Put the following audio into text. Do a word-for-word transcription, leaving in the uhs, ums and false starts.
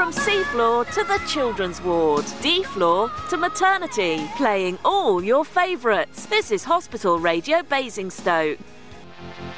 From seafloor to the children's ward, D-floor to maternity, playing all your favourites. This is Hospital Radio Basingstoke.